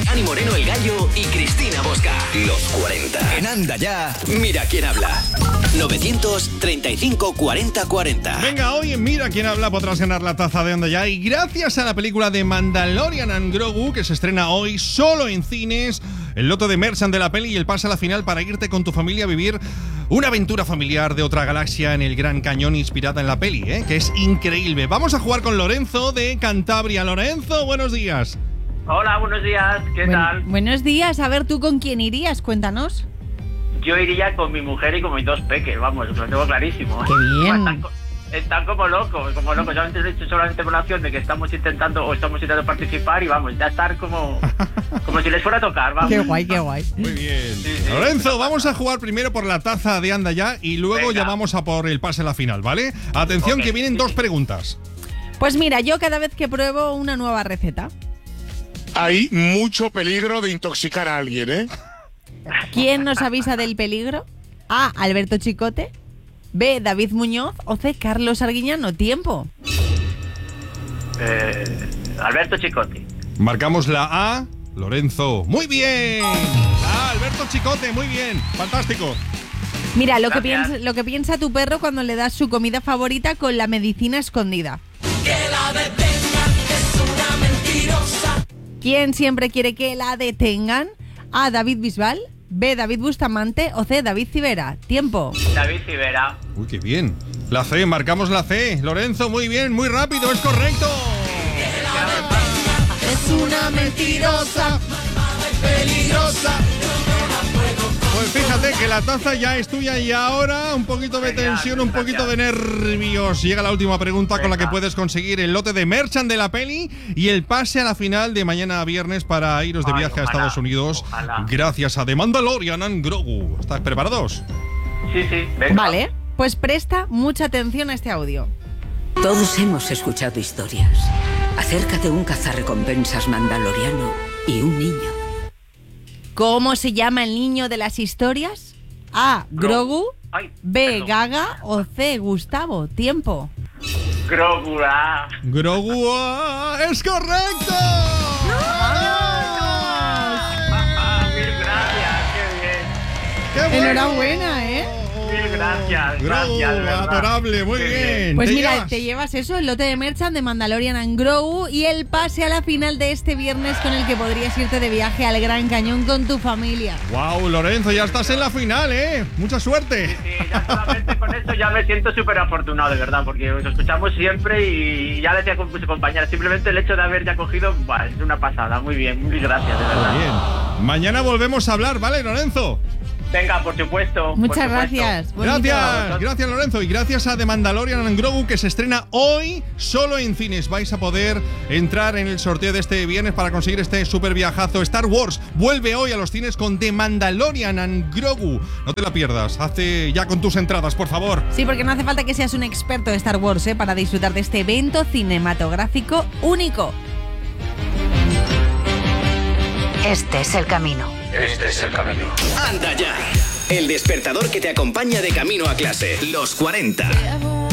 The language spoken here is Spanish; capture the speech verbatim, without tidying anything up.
Dani Moreno el Gallo y Cristina Bosca. Los cuarenta. En Anda Ya, mira quién habla. novecientos treinta y cinco cuarenta cuarenta. Venga, hoy en Mira quién habla podrás ganar la taza de Anda Ya. Y gracias a la película de Mandalorian and Grogu, que se estrena hoy solo en cines, el lote de merchan de la peli y el pase a la final para irte con tu familia a vivir una aventura familiar de otra galaxia en el Gran Cañón inspirada en la peli, ¿eh? Que es increíble. Vamos a jugar con Lorenzo de Cantabria. Lorenzo, buenos días. Hola, buenos días. ¿Qué Buen, tal? Buenos días. A ver, ¿tú con quién irías? Cuéntanos. Yo iría con mi mujer y con mis dos peques, vamos, lo tengo clarísimo. ¡Qué bien! Están, están como locos, como locos. Solamente he hecho solamente por la acción de que estamos intentando o estamos intentando participar y vamos, ya estar como, como si les fuera a tocar, vamos. ¡Qué guay, qué guay! Muy bien. Sí, sí. Lorenzo, vamos a jugar primero por la taza de Anda Ya y luego Venga. ya vamos a por el pase a la final, ¿vale? Atención, Ok, que vienen sí, dos sí. preguntas. Pues mira, yo cada vez que pruebo una nueva receta, Hay mucho peligro de intoxicar a alguien, ¿eh? ¿quién nos avisa del peligro? A. Alberto Chicote. B. David Muñoz. O C. Carlos Arguiñano. Tiempo. Eh, Alberto Chicote. Marcamos la A. Lorenzo. Muy bien. Ah, Alberto Chicote, muy bien. Fantástico. Mira, lo que, Gracias. piensa, lo que piensa tu perro cuando le das su comida favorita con la medicina escondida. ¿Quién siempre quiere que la detengan? A. David Bisbal. B. David Bustamante. O C. David Civera. Tiempo. David Civera. Uy, qué bien. La C, marcamos la C. Lorenzo, muy bien, muy rápido, es correcto. Es una mentirosa. Peligrosa. Pues fíjate que la taza ya es tuya y ahora un poquito de Genial, tensión, un poquito de gracias. nervios. Llega la última pregunta con la que Venga. puedes conseguir el lote de merchan de la peli y el pase a la final de mañana a viernes para iros de Ay, viaje a ojalá, Estados Unidos ojalá. gracias a The Mandalorian and Grogu. ¿Estás preparados? Sí, sí, venga. Vale, pues presta mucha atención a este audio. Todos hemos escuchado historias acerca de un cazarrecompensas mandaloriano y un niño. ¿Cómo se llama el niño de las historias? A. Grogu. Ay, B. perdón. Gaga. O C. Gustavo. Tiempo. Grogu, ah. Grogu ah, es correcto. Ah, mil gracias, qué bien. ¡Qué bueno! Enhorabuena, ¿eh? Mil gracias, Grogu, gracias, de verdad. adorable, muy Qué bien. Pues ¿Te mira, llevas? te llevas eso, el lote de merchan de Mandalorian and Grogu y el pase a la final de este viernes con el que podrías irte de viaje al Gran Cañón con tu familia. Wow, Lorenzo, ya estás en la final, ¿eh? Mucha suerte. Sí, ya solamente con esto ya me siento súper afortunado, de verdad, porque os escuchamos siempre y ya decía con sus compañeras, simplemente el hecho de haber ya cogido, bah, es una pasada, muy bien, muy gracias, de verdad. Muy bien. Mañana volvemos a hablar, ¿vale, Lorenzo? Venga, por supuesto. Muchas por supuesto. gracias. Bonito. Gracias, gracias Lorenzo y gracias a The Mandalorian and Grogu que se estrena hoy solo en cines. Vais a poder entrar en el sorteo de este viernes para conseguir este super viajazo. Star Wars vuelve hoy a los cines con The Mandalorian and Grogu. No te la pierdas, hazte ya con tus entradas, por favor. Sí, porque no hace falta que seas un experto de Star Wars, ¿eh? Para disfrutar de este evento cinematográfico único. Este es el camino. Este es el camino. Anda Ya. El despertador que te acompaña de camino a clase. Los cuarenta.